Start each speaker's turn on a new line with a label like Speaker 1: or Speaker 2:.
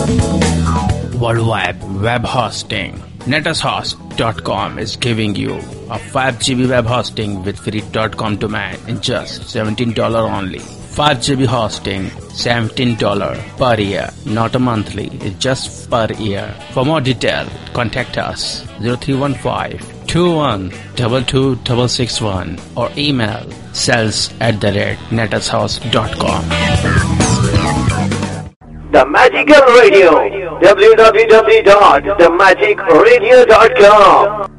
Speaker 1: Worldwide web hosting. NetAsHost.com is giving you a 5 GB web hosting with free .com domain in just $17 only. 5 GB hosting, $17 per year, not a monthly, it's just per year. For more detail, contact us 0315-2122-661 or email sales@netashouse.com.
Speaker 2: The Magical Radio, www.themagicradio.com.